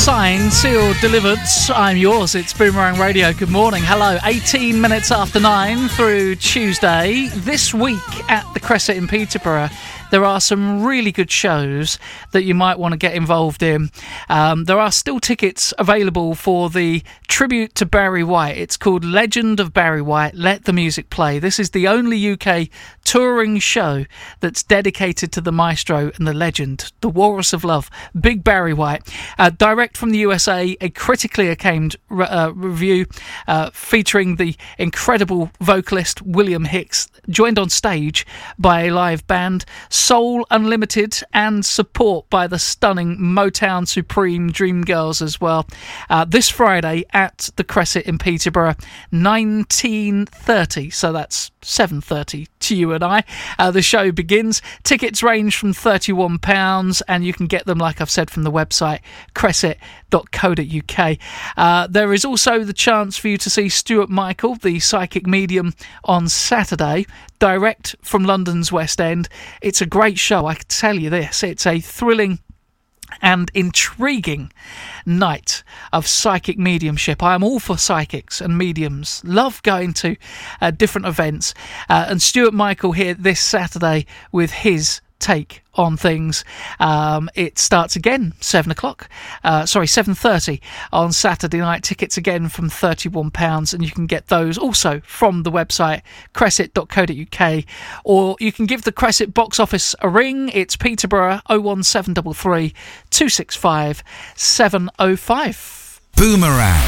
Signed, sealed, delivered. I'm yours. It's Boomerang Radio. Good morning. Hello. 18 minutes after 9 through Tuesday. This week at the Crescent in Peterborough, there are some really good shows that you might want to get involved in. There are still tickets available for the tribute to Barry White. It's called Legend of Barry White, Let the Music Play. This is the only UK touring show that's dedicated to the maestro and the legend, the Walrus of Love, Big Barry White. Direct from the USA, a critically acclaimed review featuring the incredible vocalist William Hicks, joined on stage by a live band, Soul Unlimited, and support by the stunning Motown Supreme Dreamgirls as well. This Friday at the Crescent in Peterborough, 19:30, so that's 7:30 to you and I. The show begins. Tickets range from £31, and you can get them, like I've said, from the website crescent.co.uk. There is also the chance for you to see Stuart Michael, the psychic medium, on Saturday, direct from London's West End. It's a great show, I can tell you this. It's a thrilling and intriguing night of psychic mediumship. I am all for psychics and mediums. Love going to different events. And Stuart Michael here this Saturday with his take on things. It starts again 7:30 on Saturday night. Tickets again from £31, and you can get those also from the website crescent.co.uk, or you can give the Crescent box office a ring. It's Peterborough 01733 265 705. Boomerang.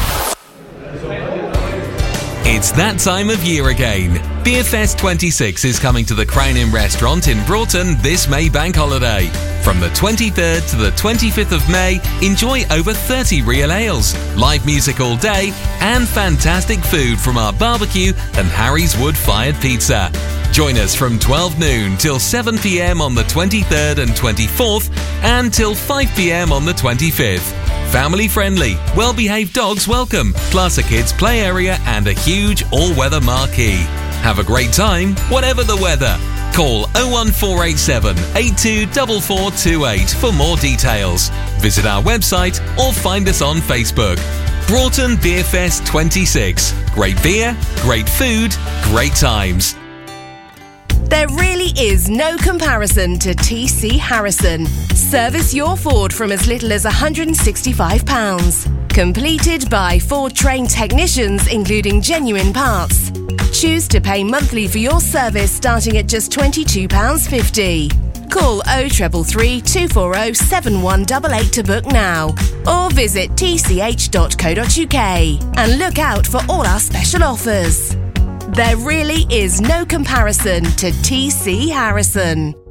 It's that time of year again. Beerfest 26 is coming to the Crown Inn restaurant in Broughton this May bank holiday. From the 23rd to the 25th of May, enjoy over 30 real ales, live music all day, and fantastic food from our barbecue and Harry's wood-fired pizza. Join us from 12 noon till 7 p.m. on the 23rd and 24th, and till 5 p.m. on the 25th. Family friendly, well-behaved dogs welcome, plus a kids' play area and a huge all-weather marquee. Have a great time, whatever the weather. Call 01487 824428 for more details. Visit our website or find us on Facebook. Broughton Beerfest 26. Great beer, great food, great times. There really is no comparison to TC Harrison. Service your Ford from as little as £165. Completed by Ford trained technicians, including genuine parts. Choose to pay monthly for your service starting at just £22.50. Call 0333 240 7188 to book now, or visit tch.co.uk and look out for all our special offers. There really is no comparison to TC Harrison.